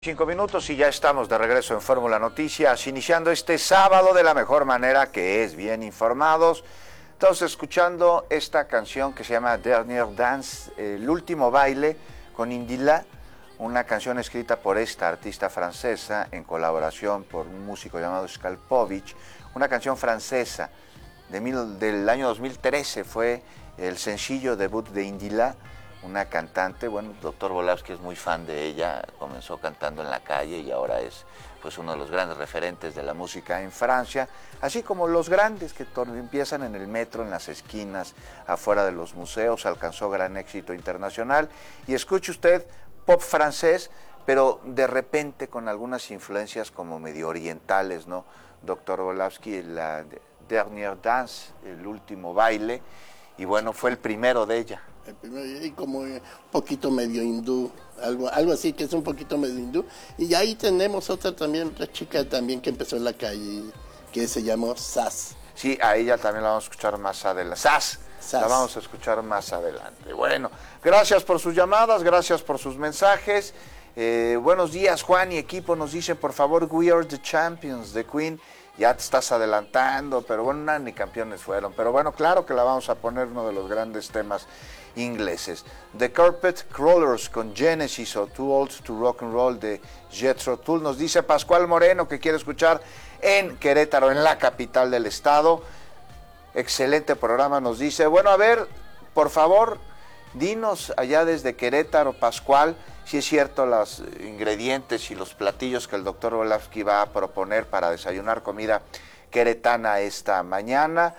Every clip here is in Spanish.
5 minutos y ya estamos de regreso en Fórmula Noticias, iniciando este sábado de la mejor manera, que es bien informados. Estamos escuchando esta canción que se llama Dernier Dance, el último baile, con Indila, una canción escrita por esta artista francesa en colaboración por un músico llamado Skalpovich, una canción francesa del año 2013, fue el sencillo debut de Indila, una cantante. Bueno, doctor Volavsky es muy fan de ella, comenzó cantando en la calle y ahora es pues uno de los grandes referentes de la música en Francia, así como los grandes que empiezan en el metro, en las esquinas, afuera de los museos, alcanzó gran éxito internacional. Y escuche usted pop francés, pero de repente con algunas influencias como medio orientales, ¿no? Doctor Volavsky, la Dernier Dance, el último baile, y bueno, fue el primero de ella. El primero, y como un poquito medio hindú, algo así, que es un poquito medio hindú. Y ahí tenemos otra chica también que empezó en la calle, que se llamó Sass. Sí, a ella también la vamos a escuchar más adelante. Sass. La vamos a escuchar más adelante. Bueno, gracias por sus llamadas, gracias por sus mensajes. Buenos días, Juan y equipo, nos dicen, por favor, We Are the Champions de Queen. Ya te estás adelantando, pero bueno, ni campeones fueron. Pero bueno, claro que la vamos a poner, uno de los grandes temas ingleses. The Carpet Crawlers con Genesis o Too Old to Rock and Roll de Jethro Tull. Nos dice Pascual Moreno que quiere escuchar en Querétaro, en la capital del estado. Excelente programa, nos dice. Bueno, a ver, por favor, dinos allá desde Querétaro, Pascual, si es cierto los ingredientes y los platillos que el doctor Volavsky va a proponer para desayunar comida queretana esta mañana.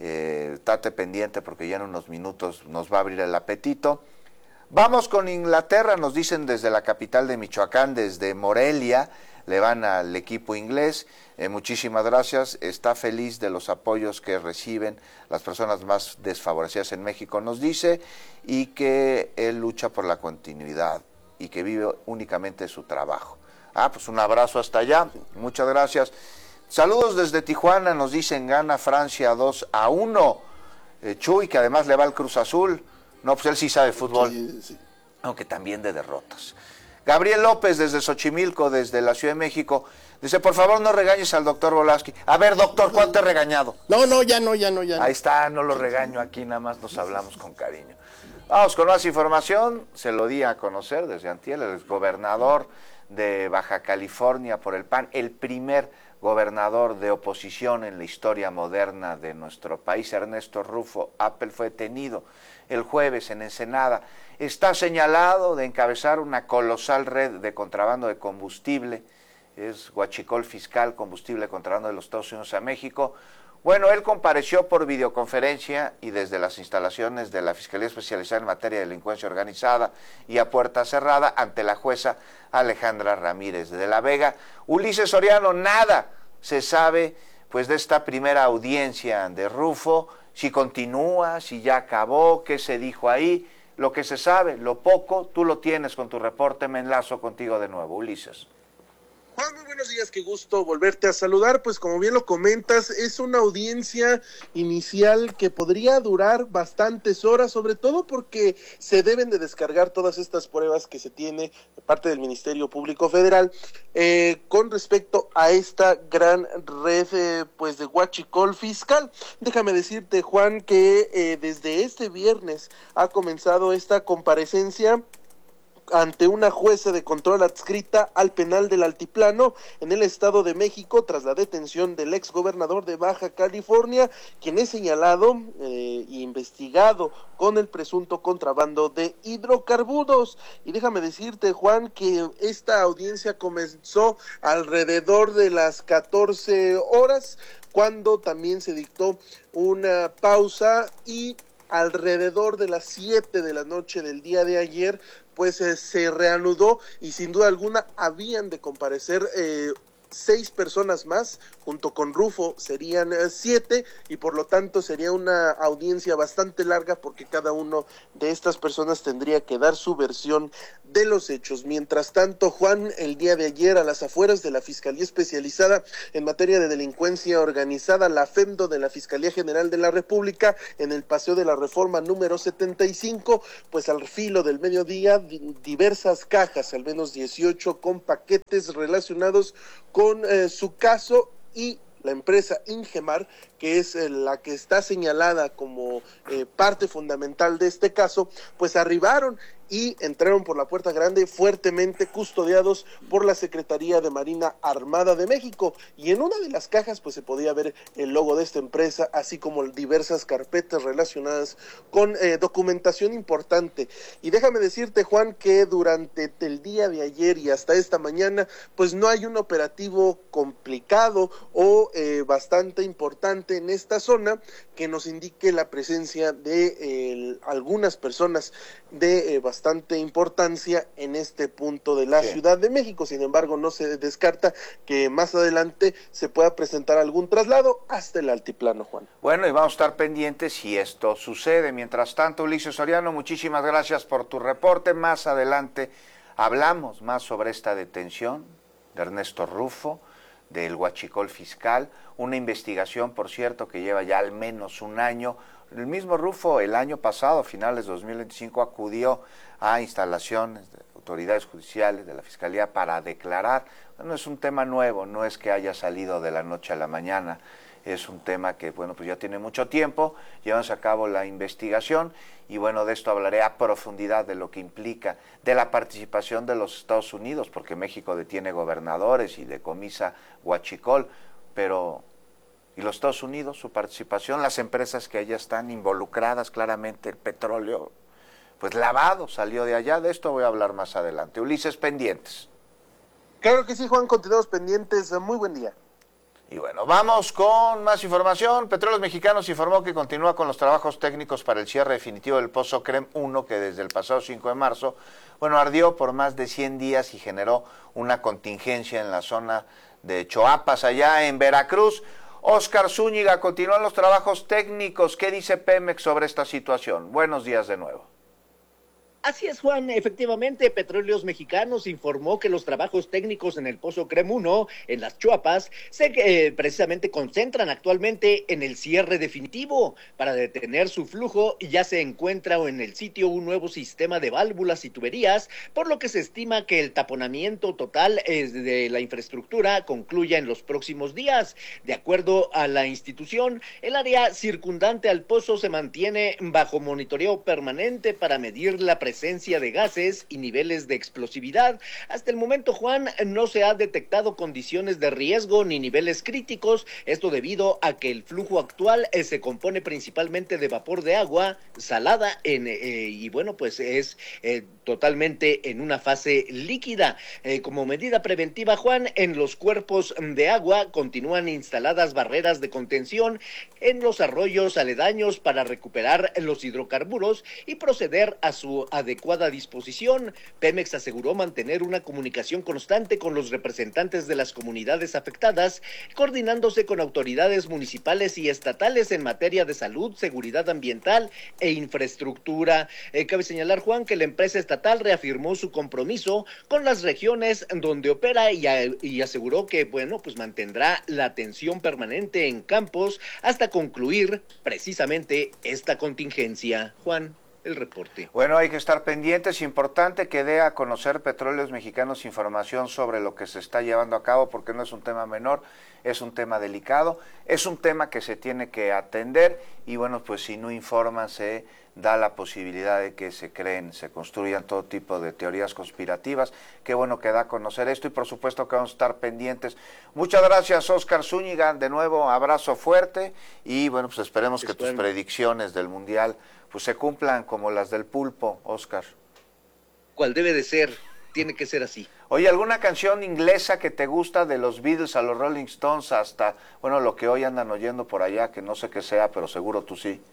Estate pendiente porque ya en unos minutos nos va a abrir el apetito. Vamos con Inglaterra, nos dicen desde la capital de Michoacán, desde Morelia, le van al equipo inglés. Muchísimas gracias, está feliz de los apoyos que reciben las personas más desfavorecidas en México, nos dice, y que él lucha por la continuidad y que vive únicamente su trabajo. Pues un abrazo hasta allá, muchas gracias. Saludos desde Tijuana, nos dicen, gana Francia 2-1. Chuy, que además le va al Cruz Azul. No, pues él sí sabe fútbol, sí. Aunque también de derrotas. Gabriel López desde Xochimilco, desde la Ciudad de México, dice, por favor no regañes al doctor Volavsky. A ver, doctor, ¿cuánto he regañado? No, ya no. Ahí está, no lo regaño aquí, nada más nos hablamos con cariño. Vamos con más información, se lo di a conocer desde antier, el gobernador de Baja California por el PAN, el primer gobernador de oposición en la historia moderna de nuestro país, Ernesto Rufo Appel, fue detenido el jueves en Ensenada. Está señalado de encabezar una colosal red de contrabando de combustible, es huachicol fiscal, combustible de contrabando de los Estados Unidos a México. Bueno, él compareció por videoconferencia y desde las instalaciones de la Fiscalía Especializada en Materia de Delincuencia Organizada y a puerta cerrada ante la jueza Alejandra Ramírez de la Vega. Ulises Soriano, nada se sabe pues de esta primera audiencia de Rufo, si continúa, si ya acabó, qué se dijo ahí. Lo que se sabe, lo poco, tú lo tienes con tu reporte. Me enlazo contigo de nuevo, Ulises. Juan, muy buenos días, qué gusto volverte a saludar. Pues como bien lo comentas, es una audiencia inicial que podría durar bastantes horas, sobre todo porque se deben de descargar todas estas pruebas que se tiene de parte del Ministerio Público Federal con respecto a esta gran red pues de huachicol fiscal. Déjame decirte, Juan, que desde este viernes ha comenzado esta comparecencia ante una jueza de control adscrita al penal del Altiplano en el Estado de México tras la detención del exgobernador de Baja California, quien es señalado e investigado con el presunto contrabando de hidrocarburos. Y déjame decirte, Juan, que esta audiencia comenzó alrededor de las 14 horas, cuando también se dictó una pausa, y alrededor de las 7 de la noche del día de ayer pues se reanudó, y sin duda alguna habían de comparecer 6 personas más, junto con Rufo serían 7, y por lo tanto sería una audiencia bastante larga porque cada uno de estas personas tendría que dar su versión de los hechos. Mientras tanto, Juan, el día de ayer a las afueras de la Fiscalía Especializada en Materia de Delincuencia Organizada, la FEMDO de la Fiscalía General de la República, en el Paseo de la Reforma número 75, pues al filo del mediodía, diversas cajas, al menos 18, con paquetes relacionados con su caso y la empresa Ingemar, que es la que está señalada como parte fundamental de este caso, pues arribaron y entraron por la puerta grande, fuertemente custodiados por la Secretaría de Marina Armada de México, y en una de las cajas pues se podía ver el logo de esta empresa, así como diversas carpetas relacionadas con documentación importante. Y déjame decirte, Juan, que durante el día de ayer y hasta esta mañana pues no hay un operativo complicado o bastante importante en esta zona que nos indique la presencia de algunas personas de bastante importancia en este punto de la Ciudad de México. Sin embargo, no se descarta que más adelante se pueda presentar algún traslado hasta el altiplano, Juan. Bueno, y vamos a estar pendientes si esto sucede. Mientras tanto, Ulises Soriano, muchísimas gracias por tu reporte. Más adelante hablamos más sobre esta detención de Ernesto Rufo, del huachicol fiscal, una investigación, por cierto, que lleva ya al menos un año. El mismo Rufo el año pasado, a finales de 2025, acudió a instalaciones de autoridades judiciales de la Fiscalía para declarar. No es un tema nuevo, no es que haya salido de la noche a la mañana, es un tema que, bueno, pues ya tiene mucho tiempo, llevamos a cabo la investigación y, bueno, de esto hablaré a profundidad de lo que implica, de la participación de los Estados Unidos, porque México detiene gobernadores y decomisa huachicol, pero ¿y los Estados Unidos, su participación, las empresas que allá están involucradas, claramente el petróleo, pues lavado, salió de allá? De esto voy a hablar más adelante. Ulises, pendientes. Claro que sí, Juan, continuamos pendientes. Muy buen día. Y bueno, vamos con más información. Petróleos Mexicanos informó que continúa con los trabajos técnicos para el cierre definitivo del pozo CREM 1, que desde el pasado 5 de marzo, bueno, ardió por más de 100 días y generó una contingencia en la zona de Choapas, allá en Veracruz. Óscar Zúñiga, continúan los trabajos técnicos. ¿Qué dice Pemex sobre esta situación? Buenos días de nuevo. Así es, Juan, efectivamente, Petróleos Mexicanos informó que los trabajos técnicos en el Pozo CREM 1, en las Choapas, se precisamente concentran actualmente en el cierre definitivo. Para detener su flujo, ya se encuentra en el sitio un nuevo sistema de válvulas y tuberías, por lo que se estima que el taponamiento total de la infraestructura concluya en los próximos días. De acuerdo a la institución, el área circundante al pozo se mantiene bajo monitoreo permanente para medir la presencia de gases y niveles de explosividad. Hasta el momento, Juan, no se ha detectado condiciones de riesgo ni niveles críticos, esto debido a que el flujo actual se compone principalmente de vapor de agua salada y bueno, pues es totalmente en una fase líquida. Como medida preventiva, Juan, en los cuerpos de agua continúan instaladas barreras de contención en los arroyos aledaños para recuperar los hidrocarburos y proceder a su adecuada disposición. Pemex aseguró mantener una comunicación constante con los representantes de las comunidades afectadas, coordinándose con autoridades municipales y estatales en materia de salud, seguridad ambiental e infraestructura. Cabe señalar, Juan, que la empresa estatal reafirmó su compromiso con las regiones donde opera y aseguró que, bueno, pues mantendrá la atención permanente en campos hasta concluir precisamente esta contingencia. Juan, el reporte. Bueno, hay que estar pendientes. Es importante que dé a conocer Petróleos Mexicanos información sobre lo que se está llevando a cabo, porque no es un tema menor, es un tema delicado, es un tema que se tiene que atender y, bueno, pues si no informan se da la posibilidad de que se creen, se construyan todo tipo de teorías conspirativas. Qué bueno que da a conocer esto y por supuesto que vamos a estar pendientes. Muchas gracias, Óscar Zúñiga, de nuevo abrazo fuerte y bueno, pues esperemos que tus predicciones del Mundial pues se cumplan como las del pulpo, Óscar. ¿Cuál debe de ser? Tiene que ser así. Oye, ¿alguna canción inglesa que te gusta, de los Beatles a los Rolling Stones hasta, bueno, lo que hoy andan oyendo por allá, que no sé qué sea, pero seguro tú sí?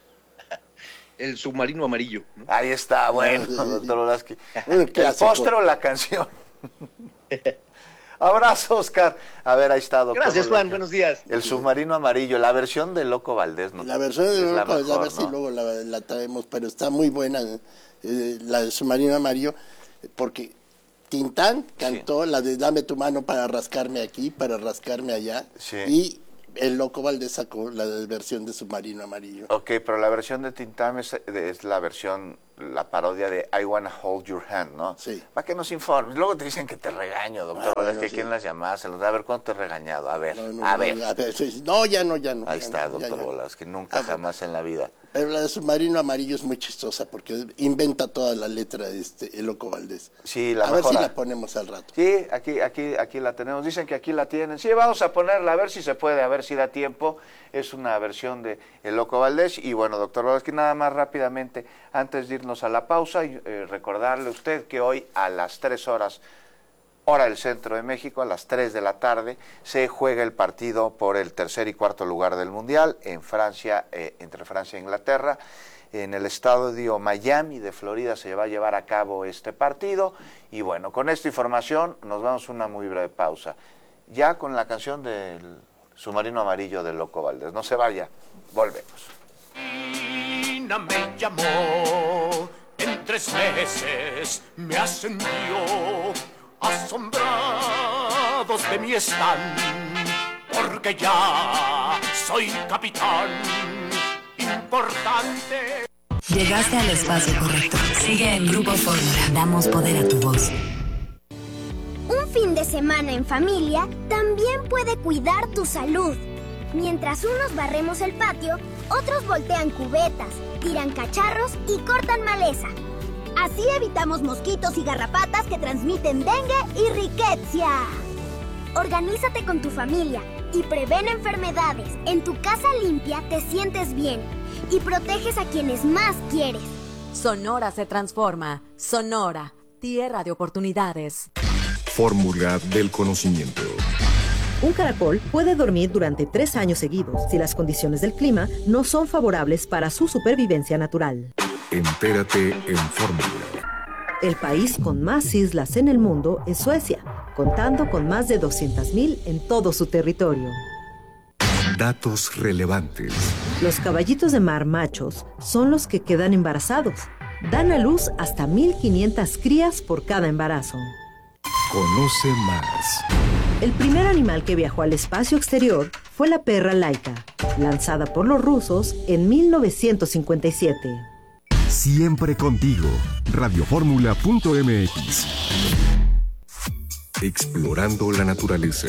El submarino amarillo, ¿no? Ahí está, bueno, doctor Olaski. ¿El postre o la canción? Abrazo, Oscar. A ver, ahí está, doctor. Gracias, Juan, buenos días. El submarino amarillo, la versión de Loco Valdés. ¿No? La versión de Loco Valdés, a ver ¿no? si luego la traemos, pero está muy buena la del submarino amarillo, porque Tintán cantó la de Dame tu mano para rascarme aquí, para rascarme allá, y el Loco Valdés sacó la versión de Submarino Amarillo. Ok, pero la versión de Tintán es la versión, la parodia de I Wanna Hold Your Hand, ¿no? Sí. Para que nos informes. Luego te dicen que te regaño, doctor. Bueno, que quién las llamadas. A ver, ¿cuándo te he regañado? A ver, ya no. Ahí está, doctor Bolas, que nunca jamás en la vida. Pero la de Submarino Amarillo es muy chistosa porque inventa toda la letra el Loco Valdés. Sí, la A ver si la ponemos al rato. Sí, aquí la tenemos. Dicen que aquí la tienen. Sí, vamos a ponerla a ver si se puede, a ver si da tiempo. Es una versión de El Loco Valdés. Y bueno, doctor Bolas, que nada más rápidamente, antes de irnos a la pausa, y recordarle a usted que hoy a las 3 horas, hora del centro de México, a las 3 de la tarde, se juega el partido por el tercer y cuarto lugar del Mundial en Francia, entre Francia e Inglaterra. En el estadio Miami de Florida se va a llevar a cabo este partido. Y bueno, con esta información nos vamos a una muy breve pausa. Ya con la canción del Submarino Amarillo de Loco Valdés. No se vaya, volvemos. Me llamó, en 3 meses me ascendió. Asombrados de mí están, porque ya soy capitán importante. Llegaste al espacio correcto. Sigue en Grupo Fórmula. Damos poder a tu voz. Un fin de semana en familia también puede cuidar tu salud. Mientras unos barremos el patio, otros voltean cubetas, tiran cacharros y cortan maleza. Así evitamos mosquitos y garrapatas que transmiten dengue y riqueza. Organízate con tu familia y prevén enfermedades. En tu casa limpia te sientes bien y proteges a quienes más quieres. Sonora se transforma. Sonora, tierra de oportunidades. Fórmula del conocimiento. Un caracol puede dormir durante 3 años seguidos si las condiciones del clima no son favorables para su supervivencia natural. Entérate en Fórmula. El país con más islas en el mundo es Suecia, contando con más de 200,000 en todo su territorio. Datos relevantes. Los caballitos de mar machos son los que quedan embarazados. Dan a luz hasta 1,500 crías por cada embarazo. Conoce más. El primer animal que viajó al espacio exterior fue la perra Laika, lanzada por los rusos en 1957. Siempre contigo. Radioformula.mx. Explorando la naturaleza.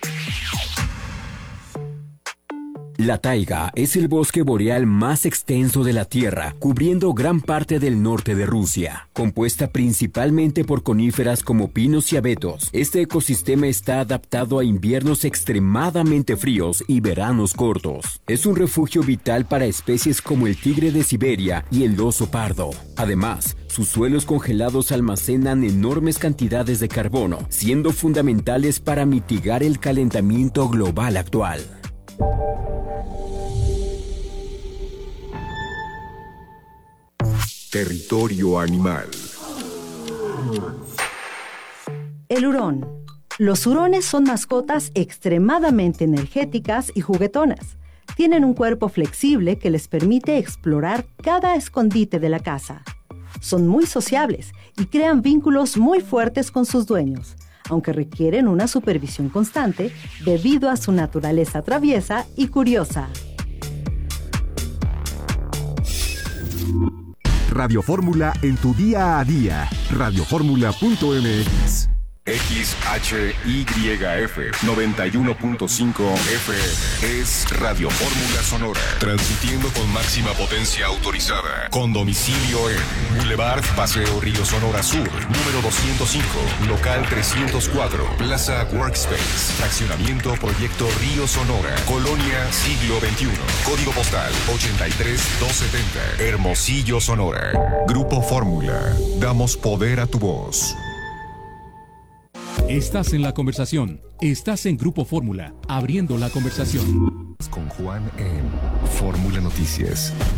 La taiga es el bosque boreal más extenso de la Tierra, cubriendo gran parte del norte de Rusia. Compuesta principalmente por coníferas como pinos y abetos, este ecosistema está adaptado a inviernos extremadamente fríos y veranos cortos. Es un refugio vital para especies como el tigre de Siberia y el oso pardo. Además, sus suelos congelados almacenan enormes cantidades de carbono, siendo fundamentales para mitigar el calentamiento global actual. Territorio animal. El hurón. Los hurones son mascotas extremadamente energéticas y juguetonas. Tienen un cuerpo flexible que les permite explorar cada escondite de la casa. Son muy sociables y crean vínculos muy fuertes con sus dueños, aunque requieren una supervisión constante debido a su naturaleza traviesa y curiosa. Radio Fórmula en tu día a día. Radioformula.mx. XHYF 91.5 FM es Radio Fórmula Sonora, transmitiendo con máxima potencia autorizada, con domicilio en Boulevard Paseo Río Sonora Sur, número 205, local 304, Plaza Workspace, fraccionamiento Proyecto Río Sonora, Colonia Siglo XXI, código postal 83270, Hermosillo, Sonora. Grupo Fórmula, damos poder a tu voz. Estás en la conversación. Estás en Grupo Fórmula, abriendo la conversación. Con Juan en Fórmula Noticias.